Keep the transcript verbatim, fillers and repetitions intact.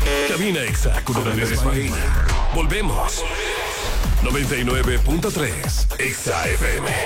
Cabina Exa con Andrés Marín. Volvemos. noventa y nueve punto tres Exa F M.